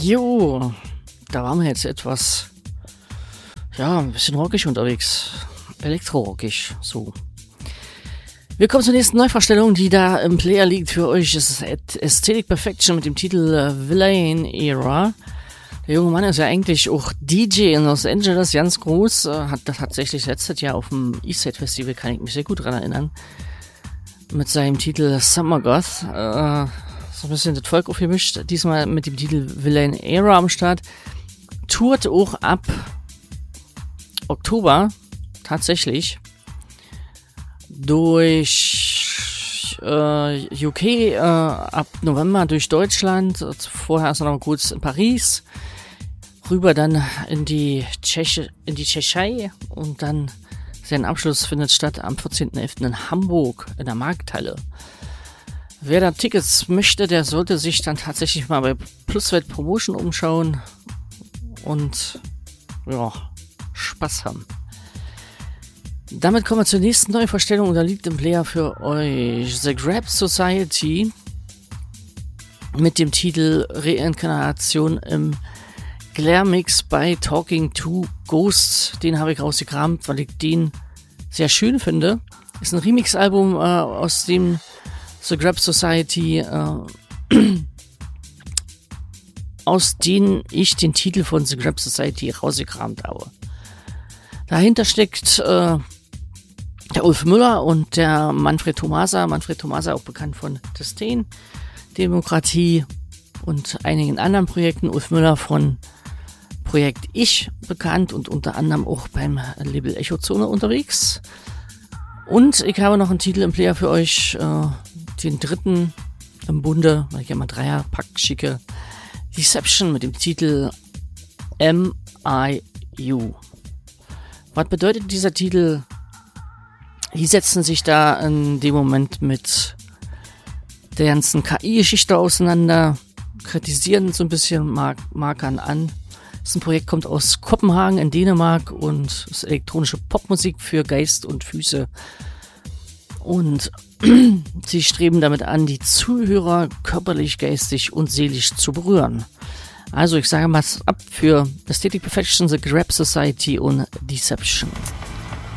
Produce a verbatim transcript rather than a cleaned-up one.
Jo, da waren wir jetzt etwas, ja, ein bisschen rockig unterwegs. Elektro-rockig, so. Wir kommen zur nächsten Neuvorstellung, die da im Player liegt für euch. Es ist Aesthetic Perfection mit dem Titel äh, Villain Era. Der junge Mann ist ja eigentlich auch D J in Los Angeles, ganz groß. Äh, hat das tatsächlich letztes Jahr auf dem Eastside Festival, kann ich mich sehr gut dran erinnern. Mit seinem Titel Summer Goth. Äh, so ein bisschen das Volk aufgemischt. Diesmal mit dem Titel Villain Era am Start. Tourt auch ab Oktober. Tatsächlich. Durch äh, U K, äh, ab November durch Deutschland. Vorher ist er noch kurz in Paris. Rüber dann in die Tscheche, in die Tschechei und dann sein Abschluss findet statt am vierzehnten elften in Hamburg in der Markthalle. Wer da Tickets möchte, der sollte sich dann tatsächlich mal bei Pluswelt Promotion umschauen und ja, Spaß haben. Damit kommen wir zur nächsten Neuvorstellung und da liegt im Player für euch The Grab Society mit dem Titel Reinkarnation im Glare Mix bei Talking to Ghosts. Den habe ich rausgekramt, weil ich den sehr schön finde. Ist ein Remix-Album, äh, aus dem The Grab Society, äh, aus dem ich den Titel von The Grab Society rausgekramt habe. Dahinter steckt äh, der Ulf Müller und der Manfred Tomasa. Manfred Tomasa auch bekannt von Disdain, Demokratie und einigen anderen Projekten. Ulf Müller von Projekt Ich bekannt und unter anderem auch beim Label Echozone unterwegs. Und ich habe noch einen Titel im Player für euch, äh, den dritten im Bunde, weil ich ja mal Dreierpack schicke. Deception mit dem Titel M I U. Was bedeutet dieser Titel? Die setzen sich da in dem Moment mit der ganzen K I-Geschichte auseinander, kritisieren so ein bisschen Mark- Markern an. Das Projekt kommt aus Kopenhagen in Dänemark und ist elektronische Popmusik für Geist und Füße. Und sie streben damit an, die Zuhörer körperlich, geistig und seelisch zu berühren. Also ich sage mal ab für Aesthetic Perfection, The Grab Society und Deception.